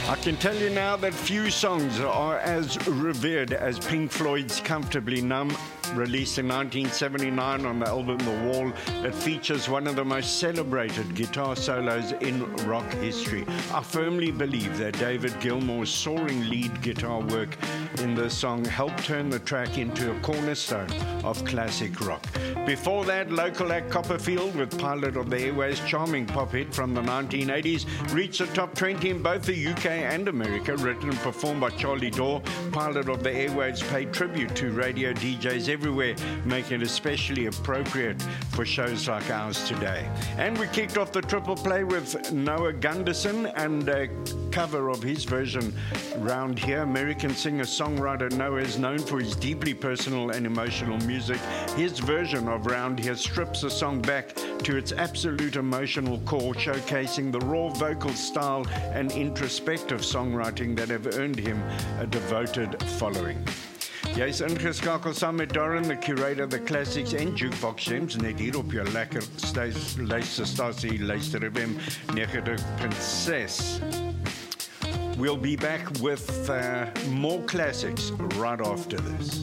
I can tell you now that few songs are as revered as Pink Floyd's Comfortably Numb, released in 1979 on the album The Wall, that features one of the most celebrated guitar solos in rock history. I firmly believe that David Gilmour's soaring lead guitar work in this song helped turn the track into a cornerstone of classic rock. Before that, local act Copperfield with Pilot of the Airways' charming pop hit from the 1980s reached the top 20 in both the UK and America. Written and performed by Charlie Dore, Pilot of the Airwaves paid tribute to radio DJs everywhere, making it especially appropriate for shows like ours today. And we kicked off the triple play with Noah Gunderson and a cover of his version, Round Here. American singer-songwriter Noah is known for his deeply personal and emotional music. His version of Round Here strips the song back to its absolute emotional core, showcasing the raw vocal style and introspective songwriting that have earned him a devoted following. Jy is ingeskakel saam met Darren, the curator of the classics en jukebox gems, net hier op jou lekker luisterstasie Luister FM 90.6. We'll be back with more classics right after this.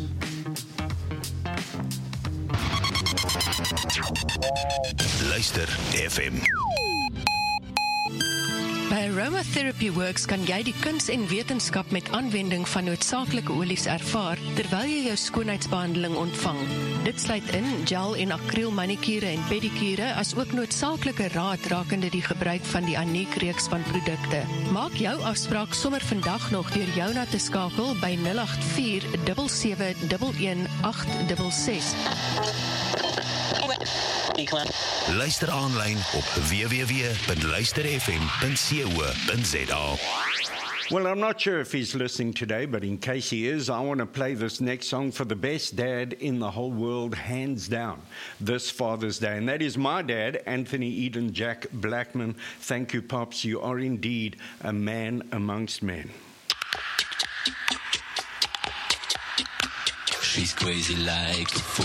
Luister FM. By Aromatherapy Works kan jy die kuns en wetenskap met aanwending van noodsaaklike olies ervaar terwyl jy jou skoonheidsbehandeling ontvang. Dit sluit in gel en akriel manikure en pedikure, as ook noodsaaklike raad rakende die gebruik van die Aniek reeks van produkte. Maak jou afspraak sommer vandag nog deur Jouna te skakel by 084 7711 866. Luister aanlyn op www.luisterfm.co.za. Well, I'm not sure if he's listening today, but in case he is, I want to play this next song for the best dad in the whole world, hands down, this Father's Day. And that is my dad, Anthony Eden Jack Blackman. Thank you, Pops. You are indeed a man amongst men. She's crazy like